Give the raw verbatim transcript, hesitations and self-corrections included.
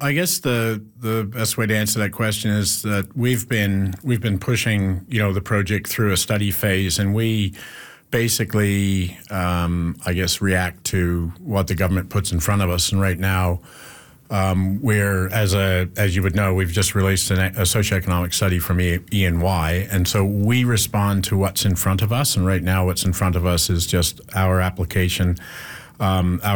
I guess the the best way to answer that question is that we've been we've been pushing, you know, the project through a study phase, and we basically, um, I guess, react to what the government puts in front of us. And right now, um, we're as a as you would know, we've just released an, a socioeconomic study from E and Y, and so we respond to what's in front of us. And right now, what's in front of us is just our application. Um, our